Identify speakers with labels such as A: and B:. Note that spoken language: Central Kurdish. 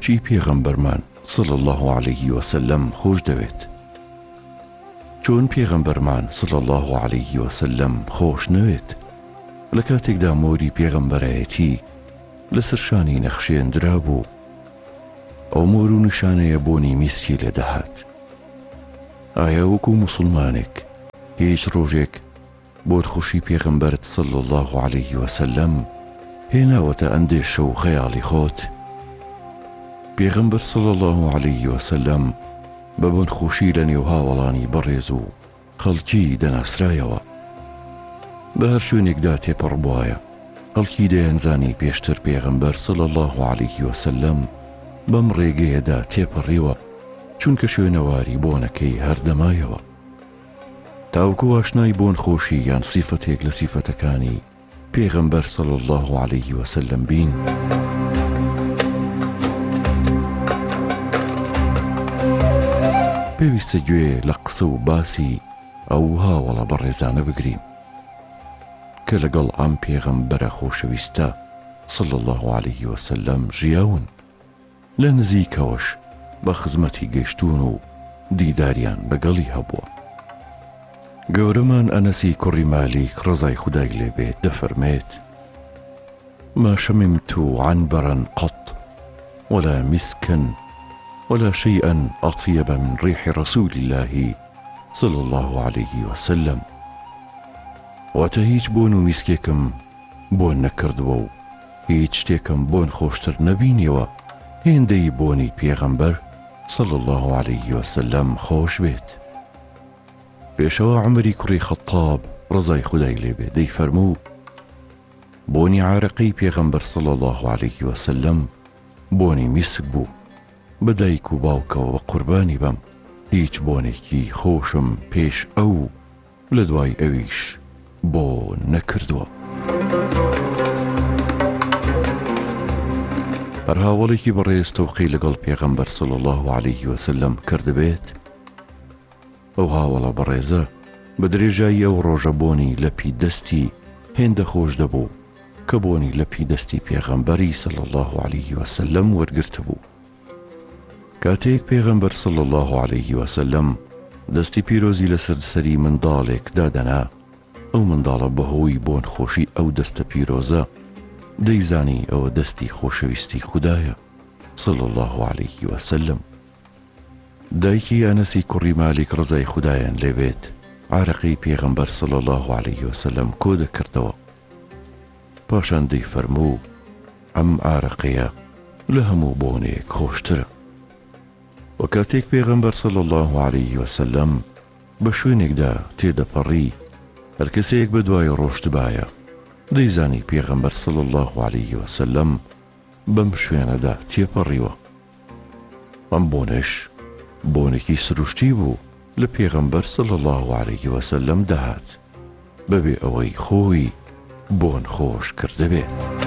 A: بۆچی پێغەمبەرمان صلی الله عليه وسلم خۆش دەوێت؟ چۆن پێغەمبەرمان صلی الله عليه وسلم خۆش نەوێت؟ لە کاتێکدا مۆری پێغەمبەرایەتی لەسەر شانی نەخشێندرا بوو، ئەو مۆر و نیشانەیە بۆنی میسکی لێدەهات. ئایا وەکو موسڵمانێک هیچ ڕۆژێک بۆ خوشی پێغەمبەرت صلی الله عليه وسلم هێناوەتە ئەندێشە و خەیاڵی خۆت؟ پێغەمبەر صلی الله عليه وسلم بە بۆنخۆشی لە نێو هاوڵانی بەڕێز و خەڵکی دەناسرایەوە. بە هەر شوێنێکدا تێپەڕ بووایە، خەڵکی دەیانزانی پێشتر پێغەمبەر صلی الله عليه وسلم بەم ڕێگەیەدا تێپەڕیوە، چونکە شوێنەواری بۆنەکەی هەردەمایەوە. تاوەکو ئاشنای بۆنخۆشی یان سیفەتێک لە سیفەتەکانی پێغەمبەر صلی الله عليه وسلم بین. پێویستە گوێ لە قسە و باسی ئەو هاوڵە بەڕێزانە بگرین کە لەگەڵ ئەم پێغەمبەرە خۆشەویستە صلی الله عليه وسلم ژیاون، لە نزیکەوەش بە خزمەتی گەیشتون و دیداریان بەگەڵی هەبووە. گەورەمان ئەنەسی کوڕی مالیک ڕەزای خودای لێبێت دەفەرمێت: ما شممت عنبرا قط ولا مسكا ولا شيئا أطيب من ريح رسول الله صلى الله عليه وسلم. واتە هیچ بۆن و میسکێکم بۆن نەکردووە و هیچ شتێکم بۆن خۆشتر نەبینیەوە هێندەی بۆنی پێغەمبەر صلى الله عليه وسلم خۆش بێت. پێشەوە عومەری کوڕی خەتاب ڕەزای خودای لێبێت دەیفەرموو: بۆنی عارەقەی پێغەمبەر صلى الله عليه وسلم بۆنی میسک بوو، بە دایک و باوکەوە قوربانی بەم، هیچ بۆنێکی خۆشم پێش ئەو لە دوای ئەویش بۆ نەکردووە. هەر هاوڵێکی بەڕێز تەوقی لەگەڵ پێغەمبەر صلی الله عليه وسلم کردبێت، ئەو هاوڵە بەڕێزە بە درێژایی ئەو ڕۆژە بۆنی لە پیدەستی هێندە خۆش دەبوو کە بۆنی لە پیدەستی پێغەمبەری صلی الله عليه وسلم وەرگرتە بوو. کاتێک پێغەمبەر صلی الله عليه وسلم دەستی پیرۆزی لەسەر سەری منداڵێک دادەنا، ئەو منداڵە بەهۆی بۆن خۆشی ئەو دەستە پیرۆزە دەیزانی ئەوە دەستی خۆشەویستی خودایە صلی الله عليه وسلم. دایکی ئەنەسی کوڕی مالیک ڕەزای خودایان لێبێت عارەقەی پێغەمبەر صلی الله عليه وسلم کۆ دەکردەوە، پاشان دەیفەرموو: ئەم عارەقەیە لە هەموو بۆنێک خۆشترە. و کاتێک پێغەمبەر صلی الله عليه وسلم بە شوێنێکدا تێدەپەڕی، هەر کەسێک بە دوای ڕۆشتبایە دەیزانی پێغەمبەر صلی الله عليه وسلم بەم شوێنەدا تێپەڕیوە. ئەم بۆنەش بۆنێکی سروشتی بوو لە پێغەمبەر صلی الله عليه وسلم دەهات، بەبێ ئەوەی خۆی بۆن خۆش کردبێت.